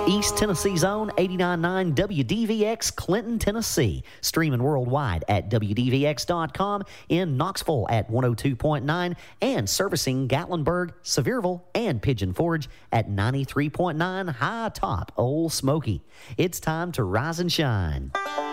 East Tennessee's own 89.9 WDVX Clinton, Tennessee. Streaming worldwide at WDVX.com, in Knoxville at 102.9, and servicing Gatlinburg, Sevierville, and Pigeon Forge at 93.9 High Top Old Smoky. It's time to rise and shine.